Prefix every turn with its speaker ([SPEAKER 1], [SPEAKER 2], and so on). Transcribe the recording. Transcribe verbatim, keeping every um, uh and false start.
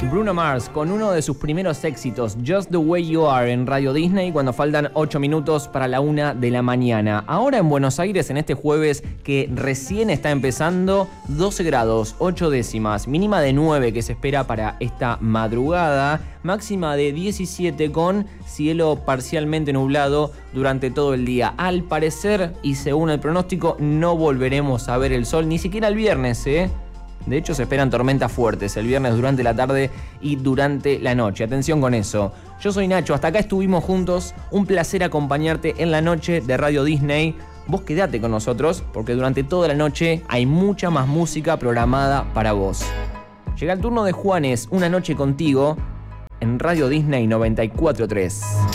[SPEAKER 1] Bruno Mars con uno de sus primeros éxitos, Just the Way You Are, en Radio Disney, cuando faltan ocho minutos para la una de la mañana. Ahora en Buenos Aires, en este jueves que recién está empezando, doce grados, ocho décimas, mínima de nueve que se espera para esta madrugada, máxima de diecisiete con cielo parcialmente nublado durante todo el día. Al parecer, y según el pronóstico, no volveremos a ver el sol, ni siquiera el viernes, ¿eh? De hecho, se esperan tormentas fuertes el viernes durante la tarde y durante la noche. Atención con eso. Yo soy Nacho, hasta acá estuvimos juntos. Un placer acompañarte en la noche de Radio Disney. Vos quedate con nosotros, porque durante toda la noche hay mucha más música programada para vos. Llega el turno de Juanes, Una noche contigo, en Radio Disney noventa y cuatro punto tres.